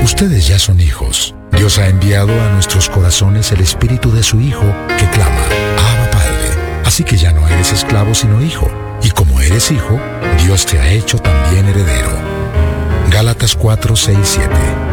Ustedes ya son hijos. Dios ha enviado a nuestros corazones el espíritu de su Hijo que clama, Abba Padre. Así que ya no eres esclavo sino hijo. Y como eres hijo, Dios te ha hecho también heredero. Gálatas 4, 6, 7.